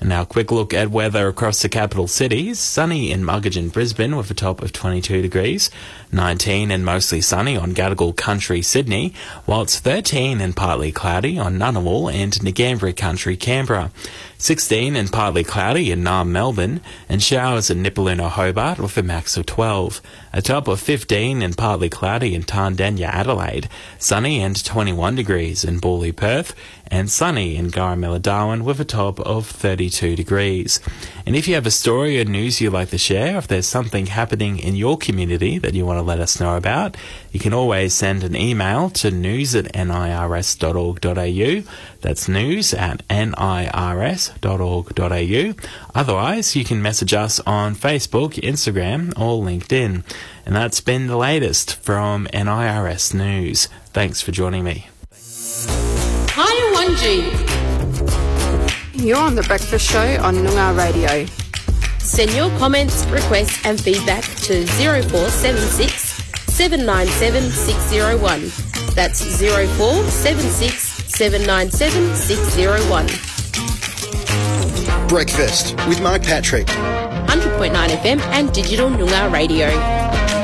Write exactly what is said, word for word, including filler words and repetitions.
Now, a quick look at weather across the capital cities. Sunny in Muggeridge and Brisbane with a top of twenty-two degrees. nineteen and mostly sunny on Gadigal Country, Sydney, while it's thirteen and partly cloudy on Ngunnawal and Ngambri Country, Canberra. sixteen and partly cloudy in Naarm, Melbourne, and showers in Nipaluna, Hobart with a max of twelve. A top of fifteen and partly cloudy in Tandanya, Adelaide. Sunny and twenty-one degrees in Bawley, Perth, and sunny in Garamilla, Darwin with a top of thirty-two degrees. And if you have a story or news you'd like to share, if there's something happening in your community that you want to let us know about, you can always send an email to news at nirs dot org dot a u. That's news at nirs dot org dot a u. Otherwise, you can message us on Facebook, Instagram, or LinkedIn. And that's been the latest from N I R S News. Thanks for joining me. Hi, Wanji. You're on The Breakfast Show on Noongar Radio. Send your comments, requests and feedback to zero four seven six, seven nine seven, six zero one. That's zero four seven six, seven nine seven, six zero one. Breakfast with Mark Patrick. one hundred point nine F M and Digital Noongar Radio.